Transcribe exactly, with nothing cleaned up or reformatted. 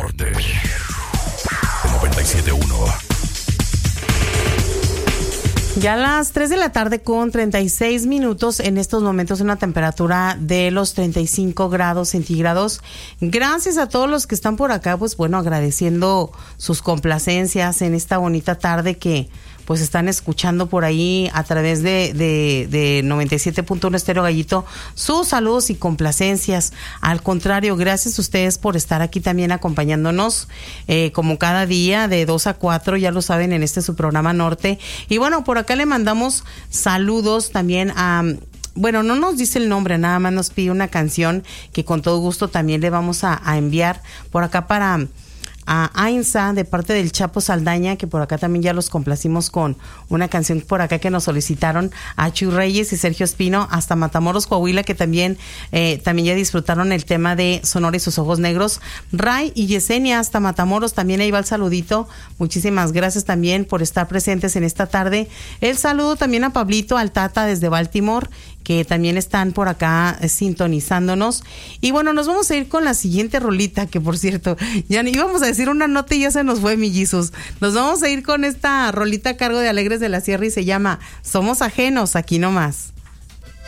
Norte. noventa y siete punto uno. Ya a las tres de la tarde con treinta y seis minutos, en estos momentos una temperatura de los treinta y cinco grados centígrados. Gracias a todos los que están por acá, pues bueno, agradeciendo sus complacencias en esta bonita tarde que pues están escuchando por ahí a través de, de, de noventa y siete punto uno Estéreo Gallito, sus saludos y complacencias. Al contrario, gracias a ustedes por estar aquí también acompañándonos, eh, como cada día de dos a cuatro, ya lo saben, en este su programa Norte. Y bueno, por acá le mandamos saludos también a... Bueno, no nos dice el nombre, nada más nos pide una canción que con todo gusto también le vamos a, a enviar por acá para... a Ainsa, de parte del Chapo Saldaña, que por acá también ya los complacimos con una canción por acá que nos solicitaron, a Chuy Reyes y Sergio Espino, hasta Matamoros, Coahuila, que también eh, también ya disfrutaron el tema de Sonora y sus ojos negros. Ray y Yesenia, hasta Matamoros, también ahí va el saludito. Muchísimas gracias también por estar presentes en esta tarde. El saludo también a Pablito, al Tata desde Baltimore, que también están por acá eh, sintonizándonos. Y bueno, nos vamos a ir con la siguiente rolita, que por cierto, ya íbamos a decir una nota y ya se nos fue, millizos. Nos vamos a ir con esta rolita a cargo de Alegres de la Sierra y se llama Somos Ajenos, aquí nomás.